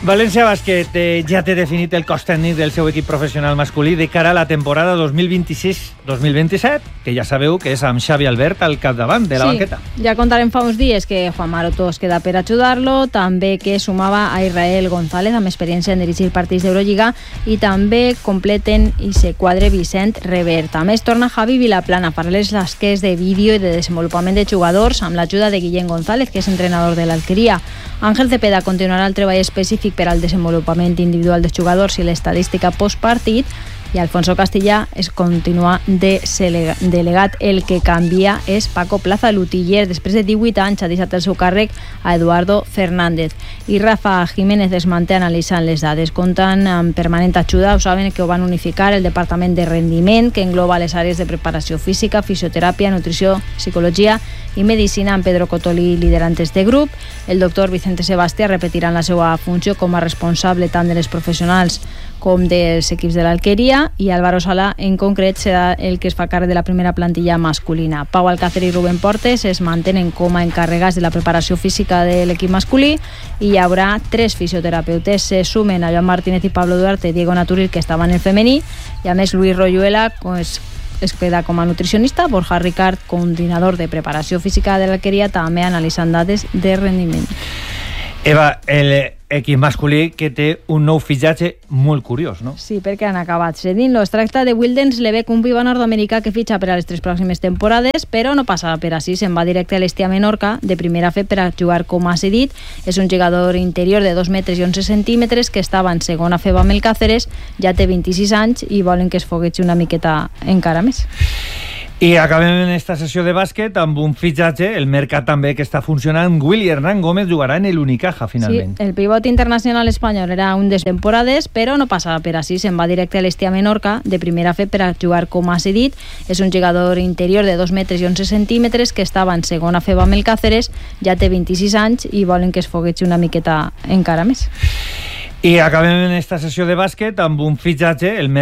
València Bàsquet ja té definit el cos tècnic del seu equip professional masculí de cara a la temporada 2026-2027, que ja sabeu que és amb Xavi Albert al capdavant de la banqueta. Ja contarem fa uns dies que Juan Maroto es queda per ajudar-lo, també que sumava a Israel González amb experiència en dirigir partits d'Eurolliga i també completen i se quadre Vicent Revert. A més, torna Javi Vilaplana a fer les tasques de vídeo i de desenvolupament de jugadors amb l'ajuda de Guillem González, que és entrenador de l'Alqueria. Àngel Cepeda continuarà el treball específic per al desenvolupament individual dels jugadors i l'estadística postpartit, i Alfonso Castilla es continua de delegat. El que canvia és Paco Plaza Lutiller. Després de 18 anys ha deixat el seu càrrec a Eduardo Fernández. I Rafa Jiménez es manté analitzant les dades. Comptant amb permanent ajuda, ho saben que ho van unificar el Departament de Rendiment, que engloba les àrees de preparació física, fisioteràpia, nutrició, psicologia i medicina, amb Pedro Cotolí liderant este grup. El doctor Vicente Sebastià repetirà la seva funció com a responsable tant de les professionals com dels equips de l'Alqueria, i Álvaro Sala en concret serà el que es fa càrrec de la primera plantilla masculina. Pau Alcácer i Rubén Portes es mantenen com a encarregats de la preparació física de l'equip masculí, i hi haurà 3 fisioterapeutes. Se sumen a Joan Martínez i Pablo Duarte, Diego Naturil, que estaven en femení, i a més Luis Royuela es queda com a nutricionista. Borja Ricard, coordinador de preparació física de l'Alqueria, també analitzant dades de rendiment. Eva, l'equip masculí que té un nou fitxatge molt curiós, no? Sí, perquè han acabat cedint-lo. Es tracta de Wildens Lebec, un pivot nord-americà que fitxa per a les 3 pròximes temporades, però no passa per així, se'n va directe a l'Estia Menorca, de primera fe, per a jugar com ha cedit. És un jugador interior de 2 metres i 11 centímetres que estava en segona fe amb el Càceres, ja té 26 anys i volen que es foguegi una miqueta encara més. I acabem en esta sessió de bàsquet amb un fitxatge, el mercat també que està funcionant. Willy Hernán Gómez jugarà en l'Unicaja, finalment. Sí, el pivot internacional espanyol era un de temporades, però no passa per així, se'n va directe a l'Estia Menorca, de primera fe, per a jugar com ha cedit. És un jugador interior de 2 metres i 11 centímetres que estava en segona fe amb el Càceres, ja té 26 anys i volen que es foguegi una miqueta encara més. I acabem en esta sessió de bàsquet amb un fitxatge, el